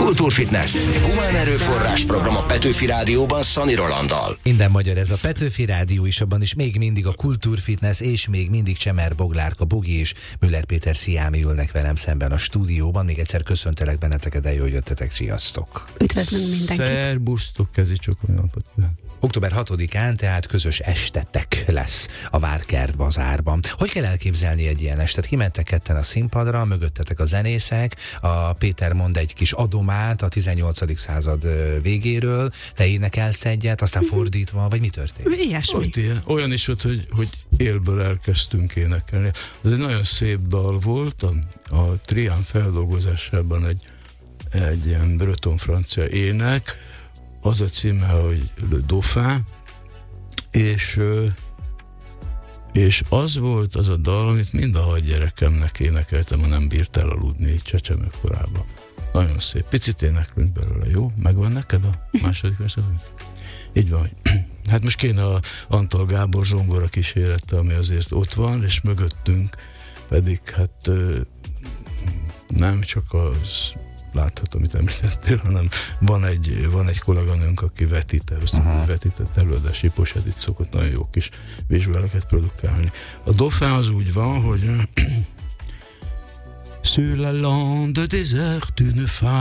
Kultúrfitness. Humán erőforrás program a Petőfi Rádióban Szani Rolanddal. Minden magyar ez a Petőfi Rádió is, abban is még mindig a Kultúrfitness, és még mindig Csemer Boglárka Bogi és Müller Péter Sziámi ülnek velem szemben a stúdióban. Még egyszer köszöntelek benneteket, de jól jöttetek, sziasztok! Üdvözlünk mindenkit! Szerbusztok, kezi csokolyapat. Október 6-án tehát közös estetek lesz a Várkert Bazárban. Hogy kell elképzelni egy ilyen estet? Kimentek ketten a színpadra, mögöttetek a zenészek, a Péter mond egy kis adomát a 18. század végéről, te énekelsz egyet, aztán fordítva, vagy mi történt? Ilyesmi. Olyan is volt, hogy élből elkezdtünk énekelni. Ez egy nagyon szép dal volt, a Trián feldolgozásában egy ilyen breton-francia ének, az a címe, hogy Le Dauphin, és az volt az a dal, amit mind a 6 gyerekemnek énekeltem, ha nem bírt el aludni csecsemők korában. Nagyon szép. Picit éneklünk belőle, jó? Megvan neked a második verset? Így van. Hát most kéne a Antal Gábor zongora kísérete, ami azért ott van, és mögöttünk pedig hát nem csak az látható, amit említettél, hanem van egy kolléganőnk, aki vetített előadás, Sipos Edith szokott nagyon jó kis vizsgálatokat produkálni. A Dauphin az úgy van, hogy Sur la lande déserte une femme